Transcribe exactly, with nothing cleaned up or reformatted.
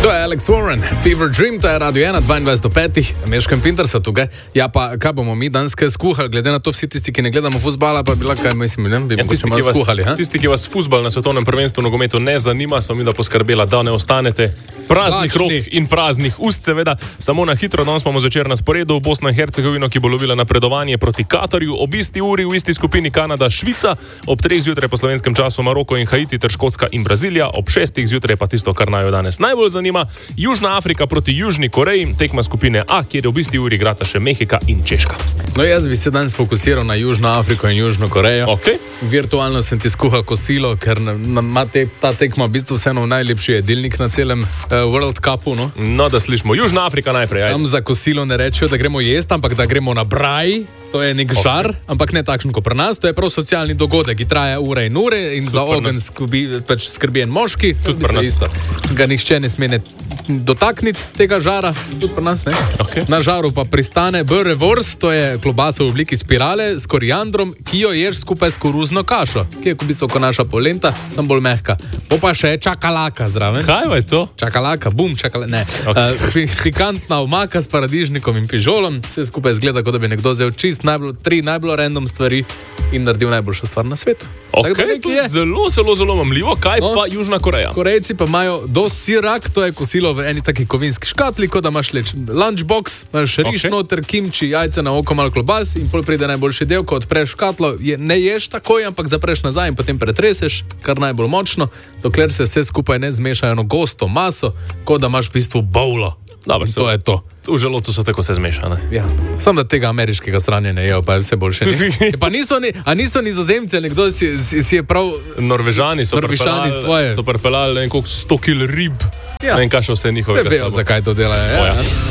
To je Alex Warren, Fever Dream, to je Radio ena, dvaindvajset do petih, Meško in Pinter so tukaj. Ja, pa kaj bomo mi danes skuhali, glede na to vsi tisti, ki ne gledamo fuzbala, pa bi lahko, kaj mislim, ne, bi ja, tisti, malo vas, skuhali. Ha? Tisti, ki vas fuzbal na svetovnem prvenstvu nogometu ne zanima, so mi da poskrbela, da ne ostanete praznih rok in praznih ust, seveda. Samo na hitro, danes imamo zvečer na sporedu Bosno in Hercegovino, ki bo lovila napredovanje proti Katarju, ob isti uri v isti skupini Kanada, Švica, ob treh zjutraj po slovenskem času Maroko in Haiti ter Škotska in Brazilija, ob šestih zjutraj pa tisto, kar naj jo danes najbolj zanima, Južna Afrika proti Južni Koreji, tekma skupine A, kjer ob isti uri igrata še Mehika in Češka. No, jaz bi se danes fokusiral na Južno Afriko in Južno Korejo. Okay. Virtualno sem ti skuhal kosilo, ker ima te, ta tekma v bistvu vseeno najlepši jedilnik na celem uh, World Cupu. No? no, da slišimo. Južna Afrika najprej. Tam za kosilo ne rečejo, da gremo jesti, ampak da gremo na braj. To je nek okay. žar, ampak ne takšen kot pri nas. To je prav socialni dogodek, ki traja ure in ure in Tud za ogenj skrbi, pač skrbi en moški. Tudi pri nas isto. Ga nihče ne sme ne dotakniti tega žara, tudi pri nas ne. Okay. Na žaru pa pristane B-Reverse, to je klobasa v obliki spirale s koriandrom, ki jo ješ skupaj s koruzno kašo, ki je v bistvu kot naša polenta, sem bolj mehka. Po pa še čakalaka zraven. Kaj je to? Čakalaka, bum, čakalaka, ne. Okay. Uh, pikantna omaka s paradižnikom in fižolom, vse skupaj zgleda, kot da bi nekdo vzel čist najbolj, tri najbolj random stvari in naredil najboljšo stvar na svetu. Ok, to je zelo, zelo, zelo mamljivo. Kaj no, pa Južna Koreja? Korejci pa imajo do sirak, to je kosilo v eni taki kovinski škatli, kot da imaš leč lunchbox, imaš riž okay. noter, kimči, jajce, na oko malo klobas in pol pride najboljši del, ko odpreš škatlo, je, ne ješ takoj, ampak zapreš nazaj in potem pretreseš, kar najbolj močno, dokler se vse skupaj ne zmeša eno gosto maso, kot da imaš v bistvu bowlo. Dobar, to je to. V želodcu so tako se zmešane. Ja. Sam da tega ameriškega stranja ne jejo, pa je vse boljše. Pa niso, ni, a niso nizozemci, nekdo si, si, si je prav... Norvežani so pripeljali so pripeljali sto kil rib. Ja. Ne vem, kaj še vse njihovega. Vse vejo, zakaj to delajo. Ja.